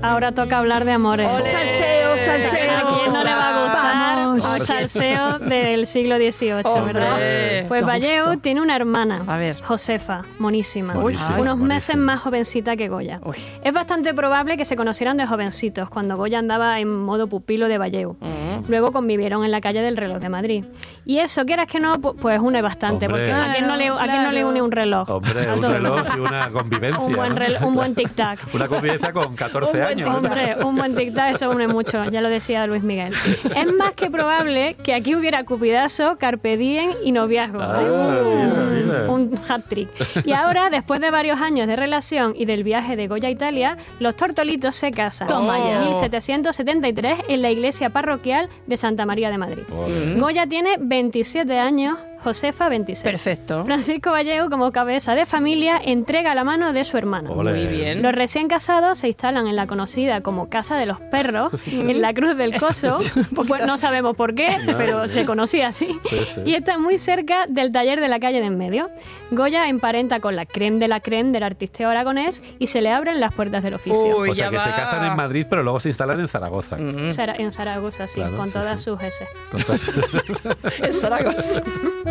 Ahora toca hablar de amores. Salseo, salseo. ¿A quién no le va a gustar Vamos. un salseo del siglo XVIII, ¿verdad? Pues Vallejo tiene una hermana, A ver. Josefa, monísima, Monísima, unos meses monísima. más jovencita que Goya. Uy. Es bastante probable que se conocieran de jovencitos, cuando Goya andaba en modo pupilo de Vallejo. Luego convivieron en la calle del Reloj de Madrid. Y eso, quieras que no, pues une bastante, Hombre. porque ¿a quién no le une un reloj? Hombre, A un todo. reloj y una convivencia. Un buen tic-tac. Una convivencia con 14 buen años. ¿no? Hombre, un buen tic-tac, eso une mucho, ya lo decía Luis Miguel. Es más que probable que aquí hubiera cupidazo, carpe diem y noviazgo. Mira. Un hat-trick. Y ahora, después de varios años de relación y del viaje de Goya a Italia, los tortolitos se casan. Toma ya. En 1773 en la iglesia parroquial de Santa María de Madrid. Ole. Goya tiene 27 años, Josefa 26. Perfecto. Francisco Vallejo, como cabeza de familia, entrega la mano de su hermano. Ole. Muy bien. Los recién casados se instalan en la conocida como Casa de los Perros, en la Cruz del Coso. Pues no sabemos por qué, pero se conocía así. Sí. Y está muy cerca del taller de la calle de en medio. Goya emparenta con la creme de la creme del artisteo aragonés y se le abren las puertas del oficio. Uy, O sea, ya que se va. casan en Madrid, pero luego se instalan en Zaragoza. En Zaragoza, sí, Claro, con sí, todas sí. sus S. Con todas esas- Es Zaragoza.